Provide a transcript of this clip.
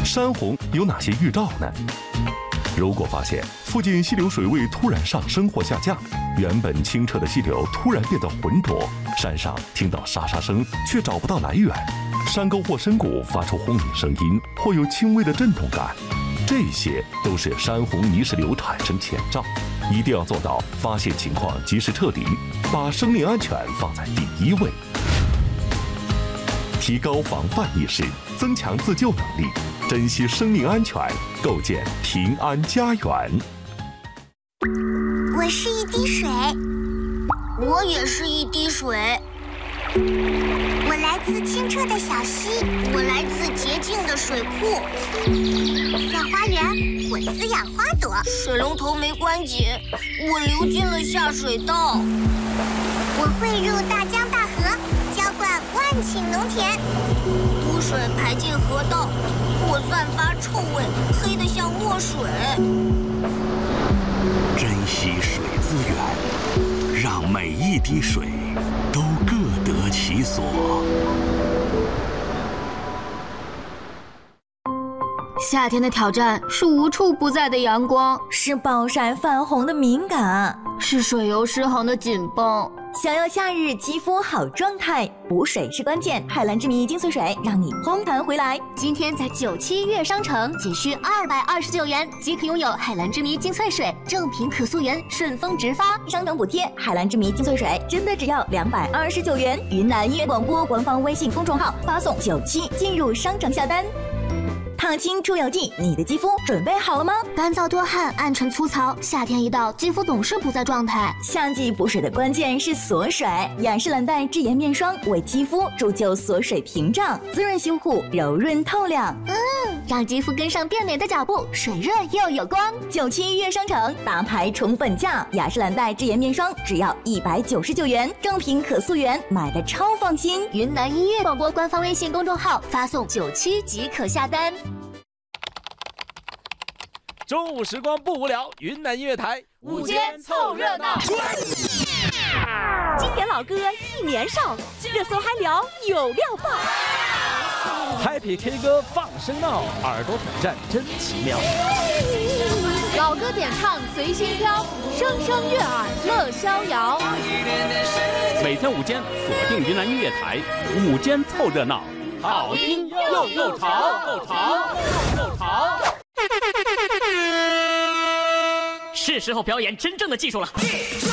山洪有哪些预兆呢？如果发现附近溪流水位突然上升或下降，原本清澈的溪流突然变得浑浊，山上听到沙沙声却找不到来源，山沟或深谷发出轰鸣声音或有轻微的震动感，这些都是山洪泥石流产生前兆，一定要做到发现情况及时撤离，把生命安全放在第一位。提高防范意识，增强自救能力，珍惜生命安全，构建平安家园。 我是一滴水， 我也是一滴水。 我来自清澈的小溪， 我来自洁净的水库。 在花园，我滋养花朵。 水龙头没关紧，我流进了下水道。 我汇入大江大河，浇灌万顷农田。 污水排进河道，我散发臭味，黑得像墨水。 珍惜水资源，让每一滴水都各得其所。 夏天的挑战是无处不在的阳光， 是暴晒泛红的敏感， 是水油失衡的紧绷。 想要夏日肌肤好状态，补水是关键。海蓝之谜精粹水让你烘弹回来。 今天在97月商城仅需229元即可拥有海蓝之谜精粹水，正品可溯源，顺丰直发， 商等补贴。海蓝之谜精粹水真的只要229元。云南音乐广播官方微信公众号发送97进入商城下单。烫青出油剂，你的肌肤准备好了吗？ 干燥多汗，暗沉粗糙，夏天一到，肌肤总是不在状态。 夏季补水的关键是锁水，雅诗兰黛智妍面霜为肌肤铸就锁水屏障，滋润修护，柔润透亮。 让肌肤跟上变美的脚步，水润又有光。 97月商城大牌宠粉价，雅诗兰黛智妍面霜只要199元，正品可溯源，买的超放心。 云南音乐广播官方微信公众号发送97即可下单。 中午时光不无聊，云南音乐台午间凑热闹。 经典老歌一年少，热搜嗨聊有料爆。 Happy K 歌放声闹，耳朵挑战真奇妙。 老歌点唱随心飘，声声悦耳乐逍遥。 每天午间锁定云南音乐台，午间凑热闹，好听又潮。是时候表演真正的技术了。